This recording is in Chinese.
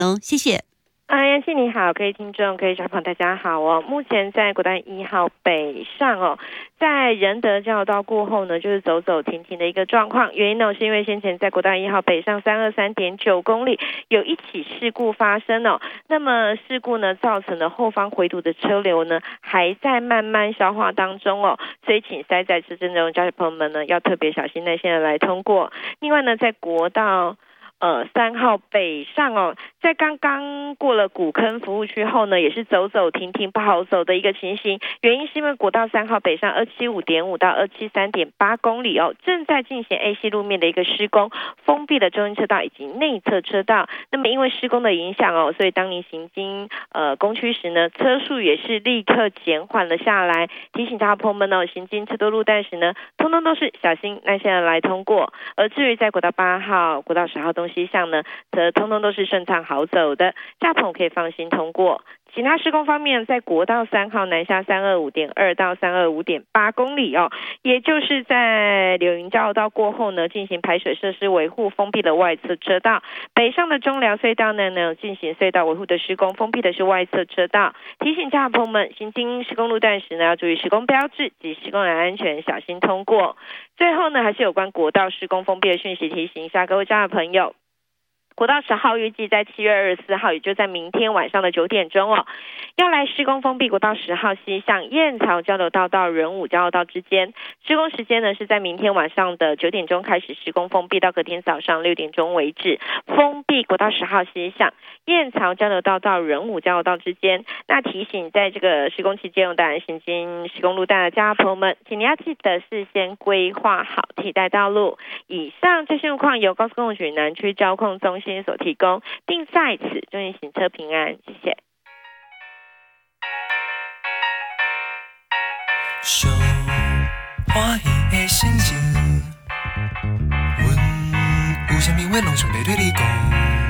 谢谢。 妍希你好，各位听众、各位小朋友大家好哦。目前在国道1号北上哦，在仁德交流道过后呢，就是走走停停的一个状况。原因呢是因为先前在国道1号北上323.9公里有一起事故发生哦。那么事故呢造成的后方回堵的车流呢还在慢慢消化当中哦，所以请塞在车阵中驾驶朋友们呢要特别小心耐心的来通过。另外呢，在国道3号北上哦，在刚刚过了古坑服务区后呢，也是走走停停不好走的一个情形。原因是因为国道3号北上275.5到273.8公里哦，正在进行 A 系路面的一个施工，封闭的中间车道以及内侧车道。那么因为施工的影响哦，所以当你行经工区时呢，车速也是立刻减缓了下来。提醒大家朋友们哦，行经车多路段时呢，通通都是小心耐心的来通过。而至于在国道8号、国道10号东西向呢，则通通都是顺畅好走的，驾朋友可以放心通过。其他施工方面，在国道3号南下325.2到325.8公里哦，也就是在柳营交流道过后呢，进行排水设施维护，封闭了外侧车道。北上的中寮隧道呢进行隧道维护的施工，封闭的是外侧车道。提醒驾朋友们行经施工路段时呢，要注意施工标志及施工人安全，小心通过。最后呢，还是有关国道施工封闭的讯息，提醒一下各位驾驶朋友。国道10号预计在7月24号，也就在明天晚上的9点钟哦，要来施工封闭国道10号西向燕巢交流道到仁武交流道之间。施工时间呢是在明天晚上的9点钟开始施工封闭，到隔天早上6点钟为止。封闭国道10号西向燕巢交流道到仁武交流道之间。那提醒在这个施工期间，当然行经施工路段的家朋友们，请你要记得事先规划好替代道路。以上这些路况由高速公路局南区交控中心所提供，并在此祝愿行车平安，谢谢。 上欢喜的心情，阮有啥物话拢想要对你讲。